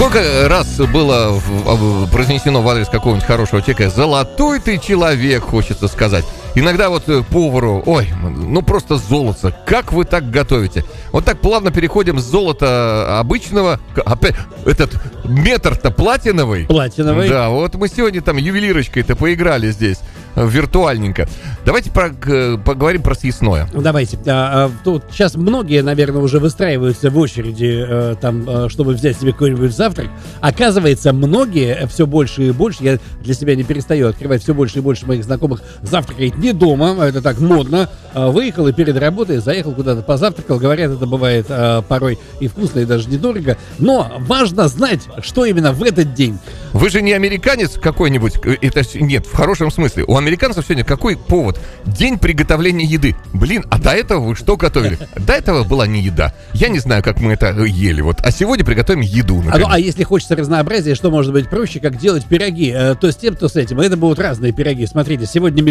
Сколько раз было произнесено в адрес какого-нибудь хорошего человека: «Золотой ты человек», хочется сказать. Иногда вот повару: «Ой, ну просто золото, как вы так готовите?» Вот так плавно переходим с золота обычного, опять этот метр-то платиновый. Платиновый. Да, вот мы сегодня там ювелирочкой-то поиграли здесь виртуальненько. Давайте поговорим про съестное. Давайте. Тут сейчас многие, наверное, уже выстраиваются в очереди, чтобы взять себе какой-нибудь завтрак. Оказывается, многие все больше и больше, я для себя не перестаю открывать, все больше и больше моих знакомых завтракает не дома, это так модно. Выехал и перед работой заехал куда-то, позавтракал. Говорят, это бывает порой и вкусно, и даже недорого. Но важно знать, что именно в этот день. Вы же не американец какой-нибудь? Это нет, в хорошем смысле. У американцев сегодня какой повод? День приготовления еды. Блин, а до этого вы что готовили? До этого была не еда. Я не знаю, как мы это ели. Вот. А сегодня приготовим еду. А если хочется разнообразия, что может быть проще, как делать пироги? То с тем, то с этим. Это будут разные пироги. Смотрите, сегодня